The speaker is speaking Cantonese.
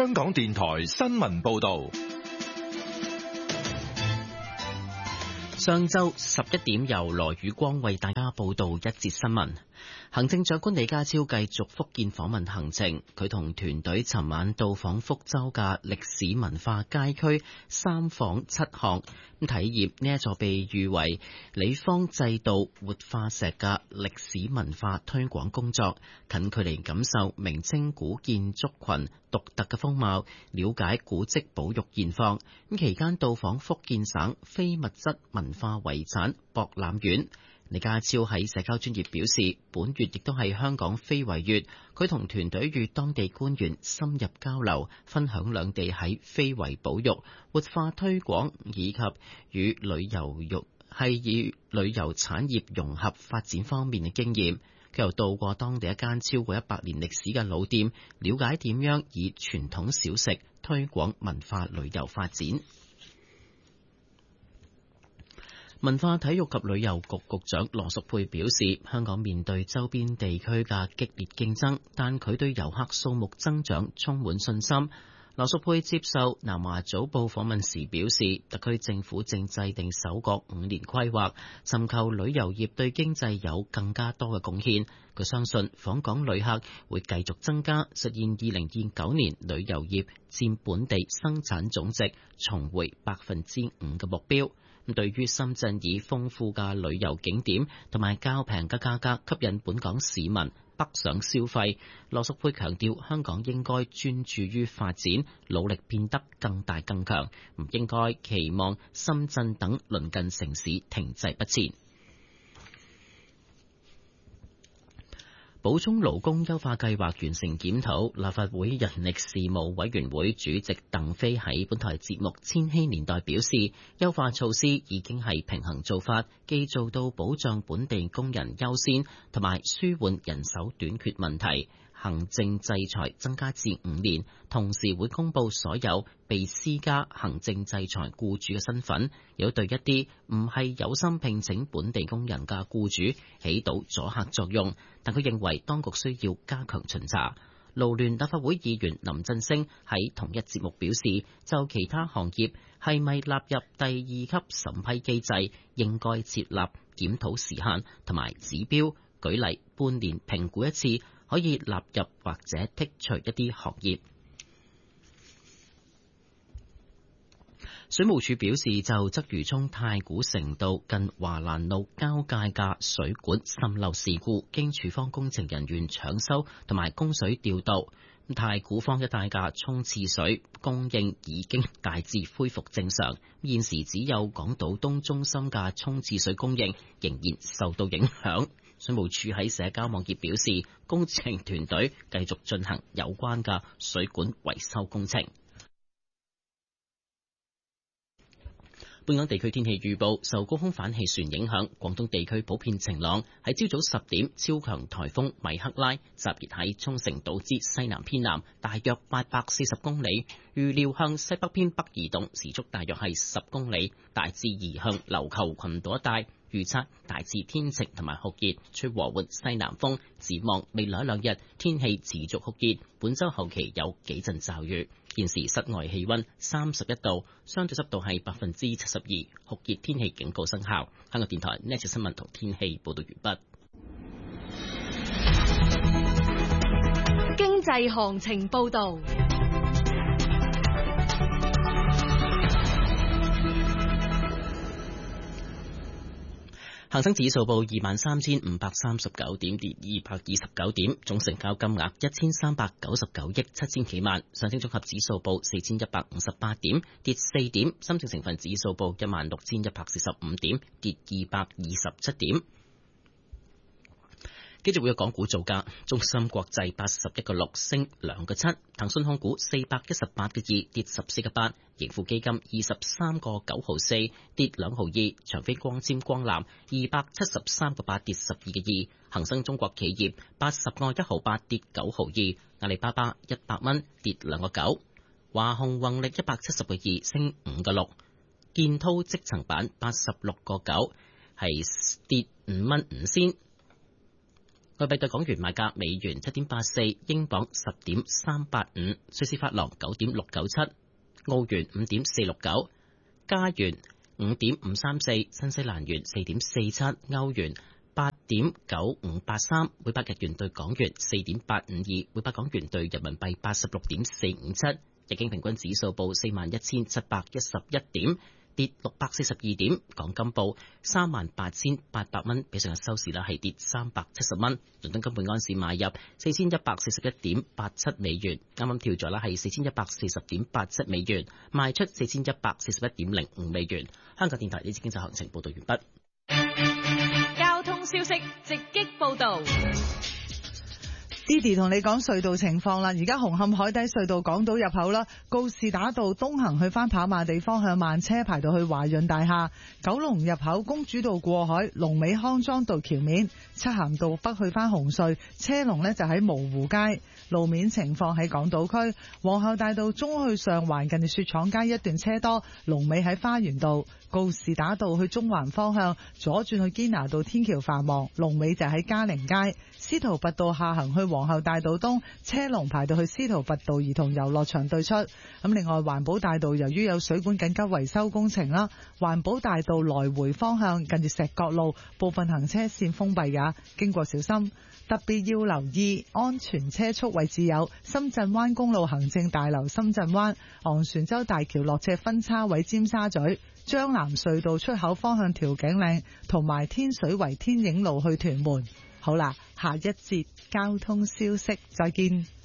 香港電台新聞報道。 上晝11點，由羅宇光為大家報道一節新聞。行政長官李家超繼續福建訪問行程，佢同團隊尋晚到訪福州嘅歷史文化街區3訪7項，體驗呢一座被譽為李方制度活化石嘅歷史文化推廣工作，近距離感受明清古建築群獨特嘅風貌，了解古蹟保育現況。期間到訪福建省非物質文化遺產博覽院。李家超喺社交專頁表示，本月亦都係香港非遺月，佢同團隊與當地官員深入交流，分享兩地喺非遺保育、活化推廣以及與旅遊產業融合發展方面嘅經驗。佢又到過當地一間超過100年歷史嘅老店，了解點樣以傳統小食推廣文化旅遊發展。文化體育及旅遊局局長羅淑佩表示，香港面對周邊地區嘅激烈競爭，但佢對遊客數目增長充滿信心。羅淑佩接受南華早報訪問時表示，特區政府正制定首個5年規劃，尋求旅遊業對經濟有更加多嘅貢獻。佢相信訪港旅客會繼續增加，實現2029年旅遊業佔本地生產總值重回5%嘅目標。對於深圳以豐富嘅旅遊景點同埋較平嘅價格吸引本港市民北上消費，羅淑佩強調香港應該專注於發展，努力變得更大更強，唔應該期望深圳等鄰近城市停滯不前。補充勞工優化計劃完成檢討，立法會人力事務委員會主席鄧飛喺本台節目《千禧年代》表示，優化措施已經係平衡做法，既做到保障本地工人優先，同埋舒緩人手短缺問題。行政制裁增加至5年，同時會公布所有被施加行政制裁僱主嘅身份，有對一啲唔係有心聘請本地工人嘅僱主起到阻嚇作用。但佢認為當局需要加強巡查。勞聯立法會議員林振昇喺同一節目表示，就其他行業係咪納入第2級審批機制，應該設立檢討時限同埋指標，舉例半年評估一次，可以納入或者剔除一啲行業。水務署表示，就鰂魚涌太古城道近華蘭路交界嘅水管滲漏事故，經署方工程人員搶修同埋供水調度，太古坊一帶嘅沖廁水供應已經大致恢復正常。現時只有港島東中心嘅沖廁水供應仍然受到影響。水務署喺社交網頁表示，工程團隊繼續進行有關嘅水管維修工程。本港地區天氣預報，受高空反氣旋影響，廣東地區普遍晴朗。喺朝早10點，超強颱風米克拉集結喺沖繩島之西南偏南，大約840公里，預料向西北偏北移動，時速大約係10公里，大致移向琉球群島一帶。預測大致天晴同埋酷熱，吹和緩西南風。展望未來2日天氣持續酷熱，本週後期有幾陣驟雨。現時室外氣溫31度，相對濕度係72%，酷熱天氣警告生效。香港電台呢一節新聞同天氣報道完畢。 經濟行情報道。 恒生指數報23,539點，跌229點，總成交金額1399億7000幾萬。上證綜合指數報4158點，跌4點。深證成分指數報16145點，跌227點。繼續會有港股造價，中芯國際81個6升2個7，騰訊控股418個2跌14個8，盈富基金23個9毫4跌2毫2，長飛光纖光纜273個8跌12個2，恒生中國企業80個1毫8跌9毫2，阿里巴巴100蚊跌2個9，華虹宏力170個2升5個6，建滔積層板86個9係跌5蚊5仙。 外幣對港元買價：美元7.84，英鎊10.385，瑞士法郎9.697，澳元5.469，加元5.534，新西蘭元4.47，歐元8.9583，每百日元對港元4.852，每百港元對人民幣86.457。日經平均指數報41,711點，跌642點。港金報38,800蚊，比上日收市係跌370蚊。倫敦金每安士買入4141.87美元，啱啱跳咗係4140.87美元，賣出4141.05美元。香港電台呢次經濟行情報道完畢。 交通消息直擊報道。 Didi 同你講隧道情況啦，而家紅磡海底隧道港島入口啦，告士打道東行去翻跑馬地方向慢車排到去華潤大廈，九龍入口公主道過海，龍尾康莊道橋面，漆咸道北去翻紅隧，車龍呢就喺蕪湖街。路面情況喺港島區，皇后大道中去上環近住雪廠街一段車多，龍尾喺花園道。告士打道去中環方向左轉去堅拿道天橋繁忙，龍尾就喺嘉寧街。司徒拔道下行去皇后大道東，車龍排到去司徒拔道兒童遊樂場對出。咁另外環保大道由於有水管緊急維修工程啦，環保大道來回方向近住石角路部分行車線封閉㗎，經過小心。特別要留意安全車速位置有深圳灣公路行政大樓深圳灣、昂船洲大橋落斜分叉位尖沙咀、將南隧道出口方向調景嶺同埋天水圍天影路去屯門。好啦，下一節交通消息再見。